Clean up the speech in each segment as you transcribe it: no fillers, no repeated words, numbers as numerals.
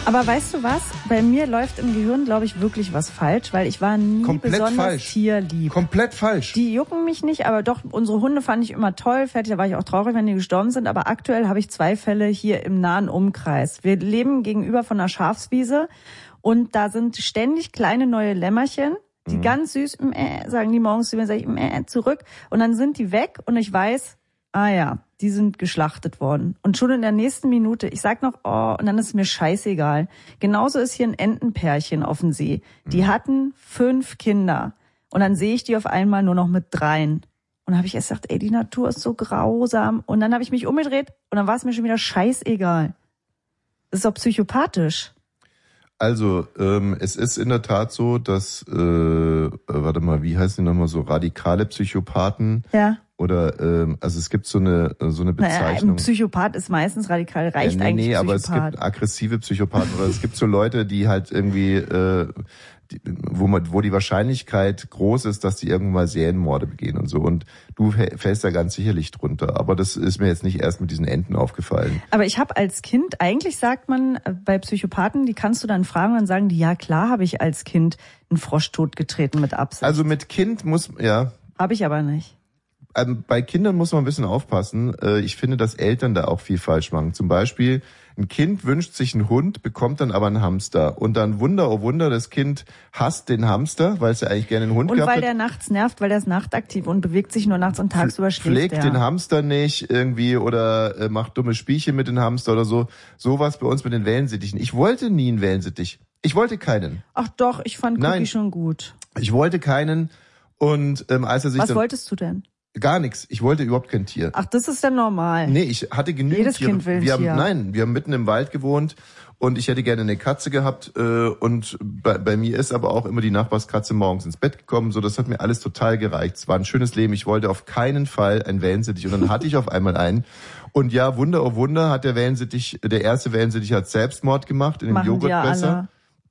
Aber weißt du was? Bei mir läuft im Gehirn, glaube ich, wirklich was falsch, weil ich war nie Komplett besonders falsch. tierlieb. Komplett falsch. Die jucken mich nicht, aber doch, unsere Hunde fand ich immer toll. Fertig, da war ich auch traurig, wenn die gestorben sind. Aber aktuell habe ich 2 Fälle hier im nahen Umkreis. Wir leben gegenüber von einer Schafswiese und da sind ständig kleine neue Lämmerchen, die ganz süß sagen die morgens zu mir, sage ich zurück. Und dann sind die weg und ich weiß, die sind geschlachtet worden. Und schon in der nächsten Minute, ich sag noch, und dann ist mir scheißegal. Genauso ist hier ein Entenpärchen auf dem See. Die hatten 5 Kinder. Und dann sehe ich die auf einmal nur noch mit 3. Und dann habe ich erst gesagt, die Natur ist so grausam. Und dann habe ich mich umgedreht und dann war es mir schon wieder scheißegal. Das ist doch psychopathisch. Also, es ist in der Tat so, dass, wie heißen die nochmal, so radikale Psychopathen? Ja. Oder, also es gibt so eine Bezeichnung. Ein Psychopath ist meistens radikal, reicht eigentlich Psychopath. Aber es gibt aggressive Psychopathen oder es gibt so Leute, die halt irgendwie, wo die Wahrscheinlichkeit groß ist, dass die irgendwann mal Serienmorde begehen und so. Und du fällst da ganz sicherlich drunter. Aber das ist mir jetzt nicht erst mit diesen Enten aufgefallen. Aber ich habe als Kind, eigentlich sagt man bei Psychopathen, die kannst du dann fragen und dann sagen die, ja klar habe ich als Kind einen Frosch totgetreten mit Absicht. Also mit Kind Habe ich aber nicht. Bei Kindern muss man ein bisschen aufpassen. Ich finde, dass Eltern da auch viel falsch machen. Zum Beispiel, ein Kind wünscht sich einen Hund, bekommt dann aber einen Hamster. Und dann Wunder, oh Wunder, das Kind hasst den Hamster, weil es ja eigentlich gerne einen Hund gehabt hat. Und weil der nachts nervt, weil der ist nachtaktiv und bewegt sich nur nachts und tagsüber schläft Pflegt den Hamster nicht irgendwie oder macht dumme Spielchen mit dem Hamster oder so. Sowas bei uns mit den Wellensittichen. Ich wollte nie einen Wellensittich. Ich wollte keinen. Ach doch, ich fand Cookie schon gut. Ich wollte keinen. Und als er sich Was wolltest du denn? Gar nichts. Ich wollte überhaupt kein Tier. Ach, das ist ja normal. Nee, ich hatte genügend Jedes Tiere. Kind will ein Tier. Wir haben mitten im Wald gewohnt und ich hätte gerne eine Katze gehabt und bei mir ist aber auch immer die Nachbarskatze morgens ins Bett gekommen, so das hat mir alles total gereicht. Es war ein schönes Leben. Ich wollte auf keinen Fall einen Wellensittich und dann hatte ich auf einmal einen. Und ja, Wunder oh Wunder, hat der erste Wellensittich hat Selbstmord gemacht in dem Joghurtbecher.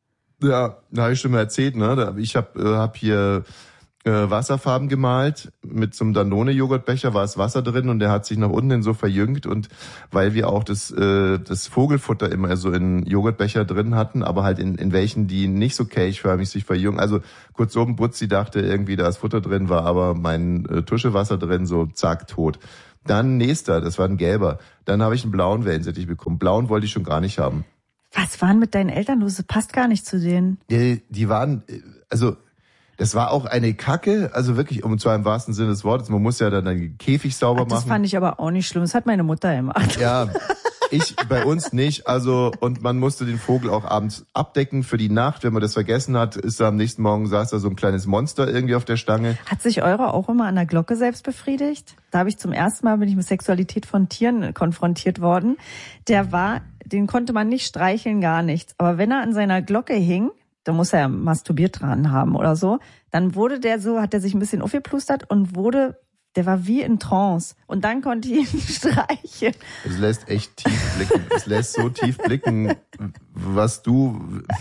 Ja, da habe ich schon mal erzählt, ne? Ich hab hier Wasserfarben gemalt. Mit so einem Danone-Joghurtbecher war es Wasser drin und der hat sich nach unten hin so verjüngt. Und weil wir auch das Vogelfutter immer so in Joghurtbecher drin hatten, aber halt in welchen, die nicht so kelchförmig sich verjüngen. Also kurzum, Butzi dachte irgendwie, da ist Futter drin, war aber mein Tuschewasser drin, so zack, tot. Dann nächster, das war ein gelber. Dann habe ich einen blauen Wellensittich bekommen. Blauen wollte ich schon gar nicht haben. Was waren mit deinen Eltern los? Das passt gar nicht zu denen. Die waren, also das war auch eine Kacke, also wirklich, und zwar im wahrsten Sinne des Wortes. Man muss ja dann den Käfig sauber machen. Das fand ich aber auch nicht schlimm. Das hat meine Mutter gemacht. Ja, bei uns nicht. Also, und man musste den Vogel auch abends abdecken für die Nacht. Wenn man das vergessen hat, ist da am nächsten Morgen, saß da so ein kleines Monster irgendwie auf der Stange. Hat sich eure auch immer an der Glocke selbst befriedigt? Da habe ich zum ersten Mal, bin ich mit Sexualität von Tieren konfrontiert worden. Den konnte man nicht streicheln, gar nichts. Aber wenn er an seiner Glocke hing, da muss er masturbiert dran haben oder so, dann hat er sich ein bisschen aufgeplustert und der war wie in Trance. Und dann konnte ich ihn streicheln. Es lässt echt tief blicken. Es lässt so tief blicken, was du...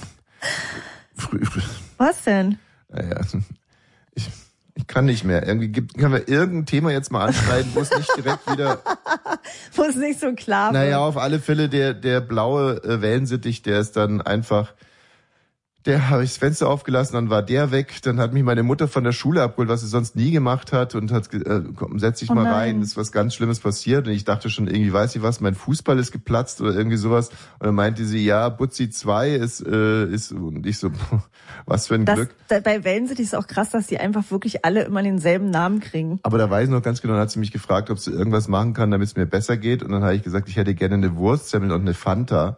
Was denn? Naja, ich kann nicht mehr. Irgendwie können wir irgendein Thema jetzt mal anschneiden, wo es nicht direkt wieder... Wo es nicht so klar wird. Naja, auf alle Fälle der blaue Wellensittich, der ist dann einfach... Der habe ich das Fenster aufgelassen, dann war der weg. Dann hat mich meine Mutter von der Schule abgeholt, was sie sonst nie gemacht hat und hat komm, setz dich mal rein, ist was ganz Schlimmes passiert. Und ich dachte schon, irgendwie weiß ich was, mein Fußball ist geplatzt oder irgendwie sowas. Und dann meinte sie, ja, Butzi 2 ist und ich so, was für ein Glück. Bei Wellensittich ist auch krass, dass die einfach wirklich alle immer denselben Namen kriegen. Aber da weiß ich noch ganz genau, dann hat sie mich gefragt, ob sie irgendwas machen kann, damit es mir besser geht. Und dann habe ich gesagt, ich hätte gerne eine Wurstsemmel und eine Fanta.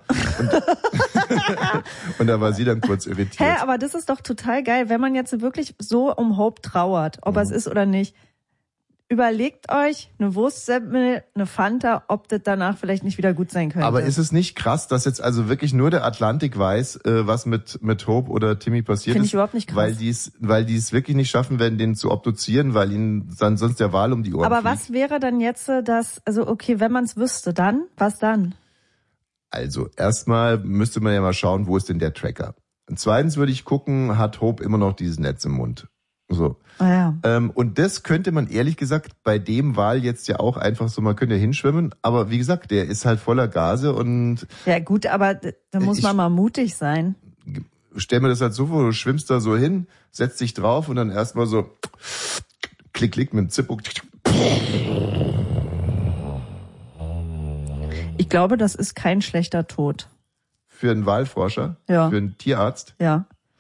Und da war sie dann kurz irritiert. Aber das ist doch total geil, wenn man jetzt wirklich so um Hope trauert, ob er es ist oder nicht. Überlegt euch eine Wurstsemmel, eine Fanta, ob das danach vielleicht nicht wieder gut sein könnte. Aber ist es nicht krass, dass jetzt also wirklich nur der Atlantik weiß, was mit Hope oder Timmy passiert ist? Finde ich überhaupt nicht krass. Weil die es wirklich nicht schaffen werden, den zu obduzieren, weil ihnen dann sonst der Wal um die Ohren Aber fliegt. was wäre dann jetzt okay, wenn man es wüsste, dann? Was dann? Also erstmal müsste man ja mal schauen, wo ist denn der Tracker? Und zweitens würde ich gucken, hat Hope immer noch dieses Netz im Mund? So. Ah, ja. Und das könnte man ehrlich gesagt bei dem Wal jetzt ja auch einfach so, man könnte ja hinschwimmen, aber wie gesagt, der ist halt voller Gase und... Ja gut, aber da muss man mal mutig sein. Stell mir das halt so vor, du schwimmst da so hin, setzt dich drauf und dann erstmal so klick, klick mit dem Zippo. Ich glaube, das ist kein schlechter Tod. Für einen Walforscher? Ja. Für einen Tierarzt? Ja.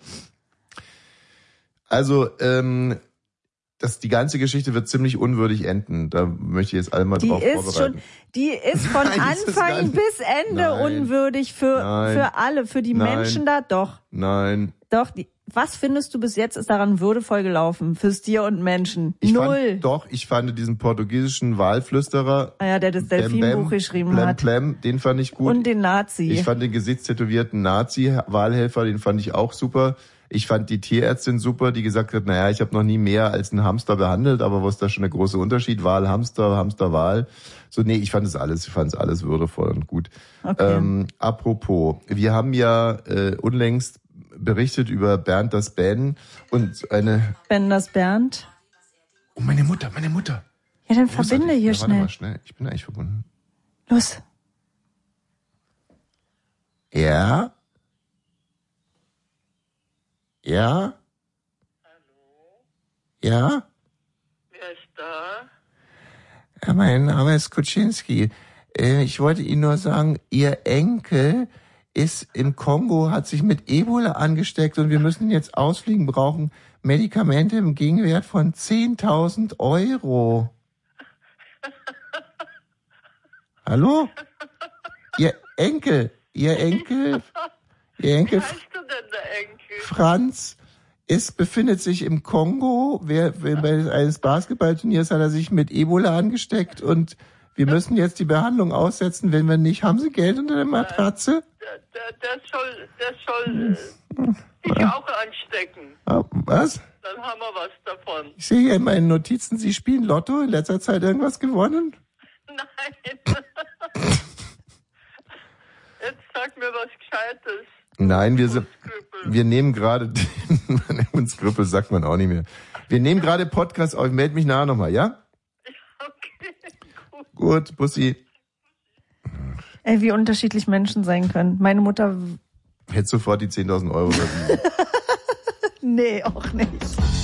Also, die ganze Geschichte wird ziemlich unwürdig enden. Da möchte ich jetzt alle mal drauf vorbereiten. Die ist von Anfang bis Ende unwürdig für alle, für die Menschen da. Doch. Nein. Doch. Was findest du bis jetzt ist daran würdevoll gelaufen fürs Tier und Menschen? Null. Ich fand diesen portugiesischen Walflüsterer, der das Delfinbuch geschrieben hat. Plem, den fand ich gut. Und den Nazi. Ich fand den gesichtstätowierten Nazi-Wahlhelfer, den fand ich auch super. Ich fand die Tierärztin super, die gesagt hat, naja, ich habe noch nie mehr als einen Hamster behandelt, aber wo ist da schon der große Unterschied? Wal, Hamster, Hamster, Wal. So, nee, ich fand es alles würdevoll und gut. Okay. Apropos, wir haben ja unlängst berichtet über Bernd das Ben und Ben das Bernd. Oh, meine Mutter. Ja, dann verbinde hier schnell. Warte mal schnell, ich bin eigentlich verbunden. Los. Ja? Ja? Hallo? Ja? Wer ist da? Ja, mein Name ist Kuczynski. Ich wollte Ihnen nur sagen, Ihr Enkel ist im Kongo, hat sich mit Ebola angesteckt und wir müssen ihn jetzt ausfliegen, brauchen Medikamente im Gegenwert von 10.000 €. Hallo? Ihr Enkel. Wie heißt du denn, der Enkel? Franz befindet sich im Kongo. Bei eines Basketballturniers hat er sich mit Ebola angesteckt und wir müssen jetzt die Behandlung aussetzen. Wenn wir nicht, haben Sie Geld unter der Matratze? Der soll sich auch anstecken. Was? Dann haben wir was davon. Ich sehe hier in meinen Notizen, Sie spielen Lotto, in letzter Zeit irgendwas gewonnen? Nein. Jetzt sag mir was Gescheites. Nein, wir nehmen gerade, Hundskrüppel sagt man auch nicht mehr. Wir nehmen gerade Podcast auf, ich melde mich nachher nochmal, ja? Okay, gut. Gut, Bussi. Ey, wie unterschiedlich Menschen sein können. Meine Mutter... Hätte sofort die 10.000 € überwiesen. Nee, auch nicht.